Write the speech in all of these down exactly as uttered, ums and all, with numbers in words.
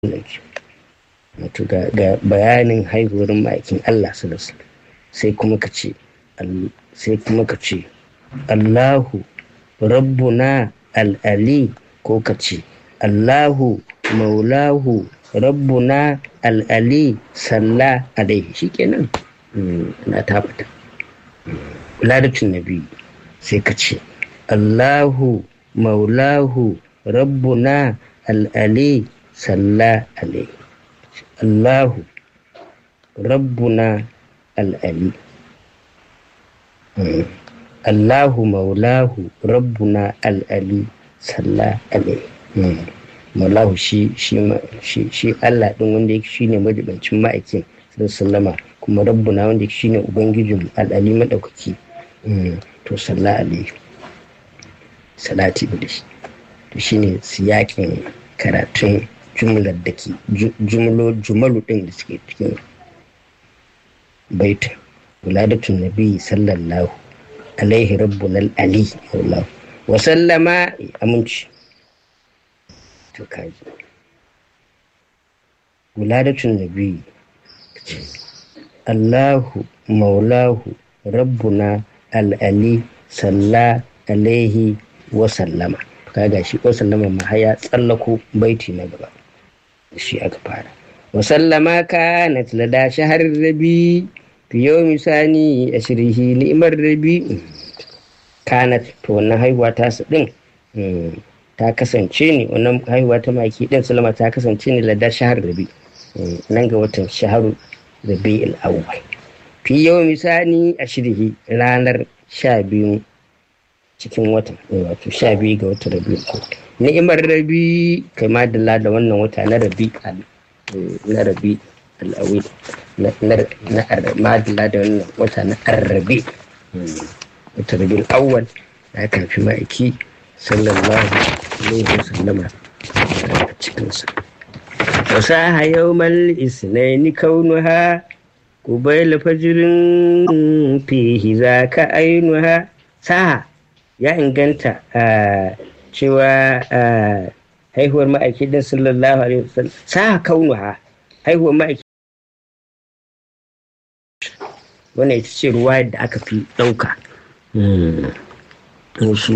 wato ga bayanin haihuwar ma'aikin Allah sallallahu alaihi wasallam sai kuma ka ce sai kuma ka ce Allahu rabbuna al'ali ko ka ce Allahu maulahu rabbuna al'ali salla alaihi shikenan na ta fita. Ladacin nabi sai ka ce Allahu maulahu rabbuna al'ali salla alaihi. Allahu rabbuna al'ali Allahu maulahu rabbuna al'ali salla alaihi. Maulahu shi shi shi Allah din wanda yake shine majibancin ma'aikin sallama, kuma rabbuna wanda yake shine ubangijin al'ali madaukaki to salla alaihi salati bihi. To shine siyakin karatun jumlar da ke jumlo jumalu din da suke cikin baitin wuladatun nabi sallallahu alaihi rabbuna ali Allah wa sallama aminci. To kaji wuladatun nabi Allahu maulahu rabbuna al-ali salla alaihi wa sallama. Kaga shi wa sallama ma haya tsallako baiti na gaba shi aka fara. Wa sallama kanat lada shahar rabi fi yawmi sani ashrihi ni'mar rabi. Kanat to wannan haihuwa ta su din ta kasance ne, wannan haihuwa ta maki din sallama ta kasance ne lada shahar rabi nan ga watan shaharu rabi'ul awwal fi yawmi sani ashrihi ranar sha biyu cikin watan wato sha biyu ga watan rabi'ul awwal. Ni'imar rabi kai ma da wannan wata na rabi na rabi al-awwal na na madalla da wannan wata na arabi wata rabi'ul awwal da aka fi ma'aiki sallallahu alaihi wasallama a cikin sa. wasaha yawmal isnaini kaunuha qubayla fajrin fihi zaka ainuha. Saha ya inganta cewa haihuwar ma'aiki din sallallahu alaihi wasallam sa kaunuha haihuwar ma'aiki wannan ita ce ruwa da aka fi ɗauka shi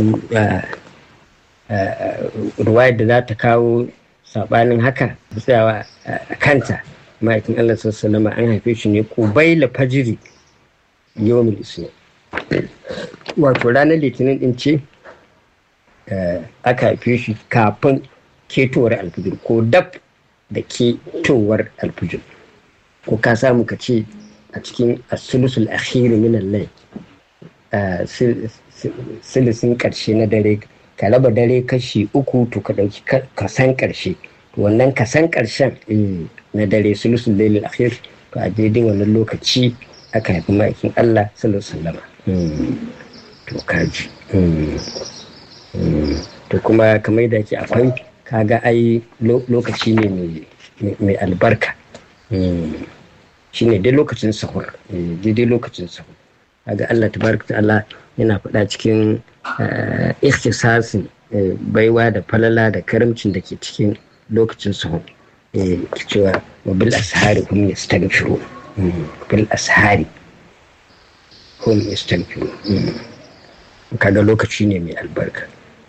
ruwa da za ta kawo sabanin haka tsayawa a kanta. Ma'aikin Allah sallallahu alaihi wasallam an haife shi ne qubayla fajri yawmul isnin, wato ranar litinin din ce aka haife shi kafin ketowar alfijir ko dab da ketowar alfijir, ko ka samu ka ce a cikin asulusul akhiri min al-layl, silisin karshe na dare, ka raba dare kashi uku to ka dauki kasan karshe, wannan kasan karshen na dare sulusul layl al-akhir to a daidai wannan lokaci aka haifi ma'aikin Allah sallallahu alaihi wasallam. To kaji to kuma kamar da ke akwai kaga ai lokaci ne mai albarka, shine dai lokacin sahur, daidai lokacin sahur. Kaga Allah tabaraka ta'ala yana faɗa cikin ikhtisasin baiwa da falala da karamcin da ke cikin lokacin sahur cewa wa bil ashari hum yastaghfirun, bil ashari hum yastaghfirun. Kaga lokaci ne mai albarka.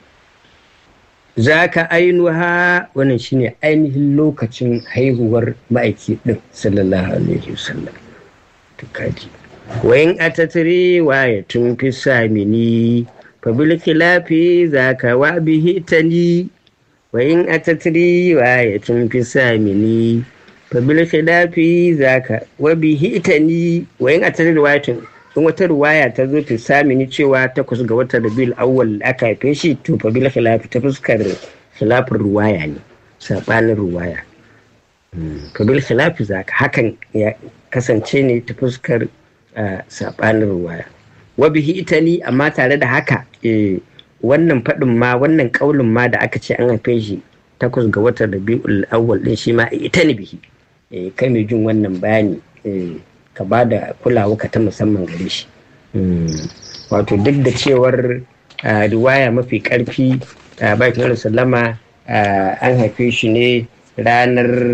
Zaka ainuha wannan shine ainihin lokacin haihuwar ma'aiki din sallallahu alaihi wasallam. To kaji wayin atatri wayatun fi samini fa bil khilafi zaka wa bihi tani. Wayin atatri wayatun fi samini fa bil khilafi zaka wa bihi tani. Wayin atatri wayatun in wata ruwaya ta zo ta sami ni cewa takwas ga watan rabiul awwal aka haife shi to fa bil khilafi ta fuskar khilafin ruwaya ne, sabanin ruwaya. Fa bil khilafi zaka hakan ya kasance ne ta fuskar sabanin ruwaya. Wa bihi itani, amma tare da haka wannan fadin ma wannan kaulin ma da aka ce an haife shi takwas ga watan rabiul awwal din shi ma itani bihi, kai mai jin wannan bayani ka ba da kulawa ka ta musamman gare shi. Wato duk da cewar riwaya mafi karfi bakin sallama an haife shi ne ranar